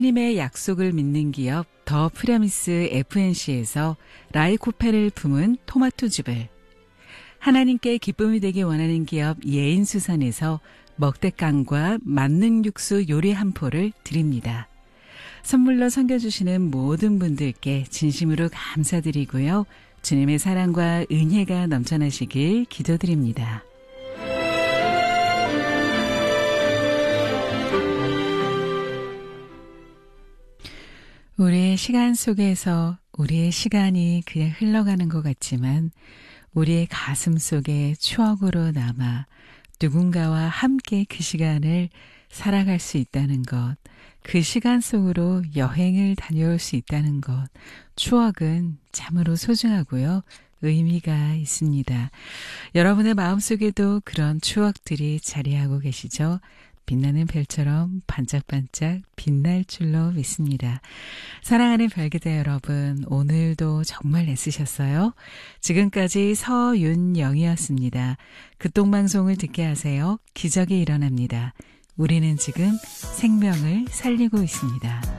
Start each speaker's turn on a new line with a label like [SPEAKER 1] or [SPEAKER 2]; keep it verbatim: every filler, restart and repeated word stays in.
[SPEAKER 1] 님의 약속을 믿는 기업 더 프라미스 에프엔씨에서 라이코페를 품은 토마토즙을, 하나님께 기쁨이 되기 원하는 기업 예인수산에서 먹대깡과 만능 육수 요리 한 포를 드립니다. 선물로 섬겨주시는 모든 분들께 진심으로 감사드리고요. 주님의 사랑과 은혜가 넘쳐나시길 기도드립니다. 우리의 시간 속에서 우리의 시간이 그냥 흘러가는 것 같지만 우리의 가슴 속에 추억으로 남아 누군가와 함께 그 시간을 살아갈 수 있다는 것, 그 시간 속으로 여행을 다녀올 수 있다는 것, 추억은 참으로 소중하고요. 의미가 있습니다. 여러분의 마음속에도 그런 추억들이 자리하고 계시죠? 빛나는 별처럼 반짝반짝 빛날 줄로 믿습니다. 사랑하는 별기대 여러분, 오늘도 정말 애쓰셨어요? 지금까지 서윤영이었습니다. 극동방송을 듣게 하세요. 기적이 일어납니다. 우리는 지금 생명을 살리고 있습니다.